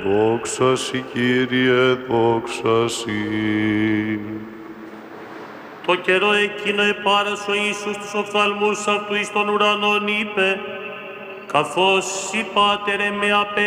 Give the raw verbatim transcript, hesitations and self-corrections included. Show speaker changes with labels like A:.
A: δόξα Συ, Κύριε, δόξα Συ.
B: Το καιρό εκείνο επάρασε ο Ιησούς τους οφθαλμούς αυτού εις τον ουρανόν είπε, καθώς Συ, Πάτερε, με απέ